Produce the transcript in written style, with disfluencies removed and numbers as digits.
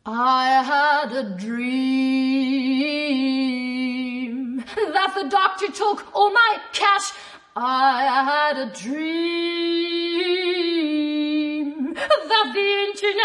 I had a dream that the doctor took all my cash. I had a dream that the internet